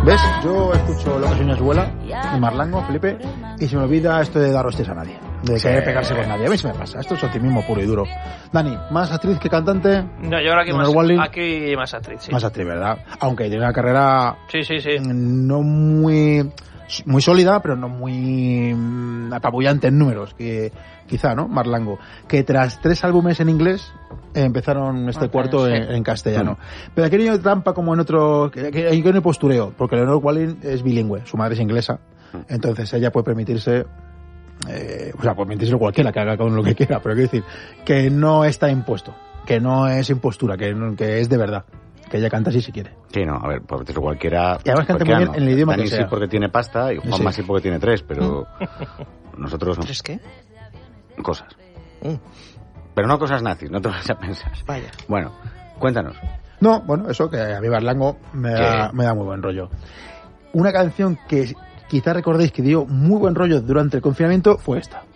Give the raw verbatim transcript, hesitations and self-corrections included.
¿Ves? Yo escucho Lo que sueñas vuela de Marlango, Felipe, y se me olvida esto de dar hostias a nadie, de Sí. querer pegarse con nadie. A mí se me pasa. Esto es optimismo puro y duro. Dani, ¿más actriz que cantante? No, yo creo que Leonor más, Walling. aquí más actriz, sí. Más actriz, ¿verdad? Aunque tiene una carrera Sí, sí, sí. no muy muy sólida, pero no muy mm, apabullante en números, que quizá, ¿no? Marlango, que tras tres álbumes en inglés eh, empezaron este Ah, cuarto sí. en, en castellano. Pero aquí no hay trampa como en otro, que, que aquí no hay postureo, porque Leonor Walling es bilingüe, su madre es inglesa, entonces ella puede permitirse eh, o sea, puede permitirse cualquiera que haga con lo que quiera, pero quiero decir que no está impuesto, que no es impostura, que, no- que es de verdad. Que ella canta así si quiere. Sí, no, a ver, por decirlo cualquiera... Y además canta cualquiera muy bien en el idioma Dani que sí sea. porque tiene pasta y Juanma Sí. sí porque tiene tres, pero nosotros no. ¿Tres qué? Cosas. Mm, Pero no cosas nazis, no te vas a pensar. vaya. Bueno, cuéntanos. No, bueno, eso que a mí Marlango me da, ¿Qué? me da muy buen rollo. Una canción que quizá recordéis que dio muy buen rollo durante el confinamiento fue esta.